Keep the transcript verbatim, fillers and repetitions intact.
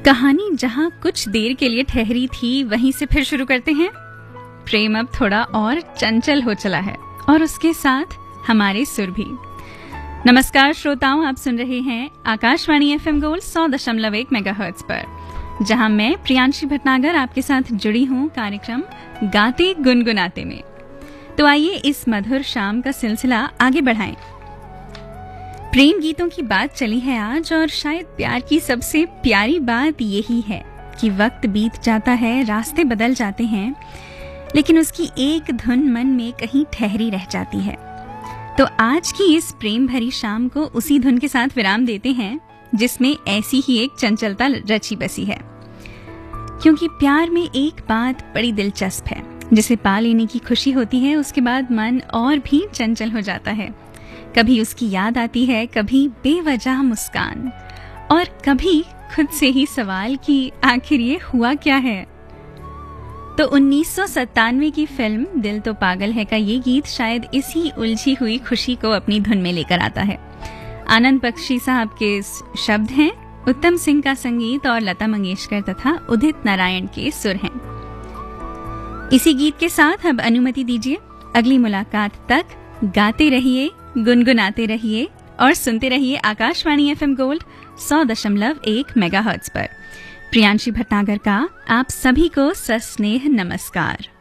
कहानी जहां कुछ देर के लिए ठहरी थी वहीं से फिर शुरू करते हैं। प्रेम अब थोड़ा और चंचल हो चला है और उसके साथ हमारे सुर भी। नमस्कार श्रोताओं, आप सुन रहे हैं आकाशवाणी एफएम गोल्ड सौ दशमलव एक मेगाहर्ट्ज पर, जहां मैं प्रियांशी भटनागर आपके साथ जुड़ी हूं कार्यक्रम गाते गुनगुनाते में। तो आइए इस मधुर शाम का सिलसिला आगे बढ़ाएं। प्रेम गीतों की बात चली है आज, और शायद प्यार की सबसे प्यारी बात यही है कि वक्त बीत जाता है, रास्ते बदल जाते हैं, लेकिन उसकी एक धुन मन में कहीं ठहरी रह जाती है। तो आज की इस प्रेम भरी शाम को उसी धुन के साथ विराम देते हैं जिसमें ऐसी ही एक चंचलता रची बसी है। क्योंकि प्यार में एक बात बड़ी दिलचस्प है, जिसे पा लेने की खुशी होती है, उसके बाद मन और भी चंचल हो जाता है। कभी उसकी याद आती है, कभी बेवजह मुस्कान, और कभी खुद से ही सवाल कि आखिर ये हुआ क्या है। तो उन्नीस सौ सत्तानवे की फिल्म दिल तो पागल है का ये गीत शायद इसी उलझी हुई खुशी को अपनी धुन में लेकर आता है। आनंद बख्शी साहब के शब्द हैं, उत्तम सिंह का संगीत और लता मंगेशकर तथा उदित नारायण के सुर हैं। इसी गीत के साथ अब अनुमति दीजिए, अगली मुलाकात तक गाते रहिए, गुनगुनाते रहिए और सुनते रहिए आकाशवाणी एफएम गोल्ड सौ दशमलव एक मेगाहर्ट्ज पर। प्रियांशी भटनागर का आप सभी को सस्नेह नमस्कार।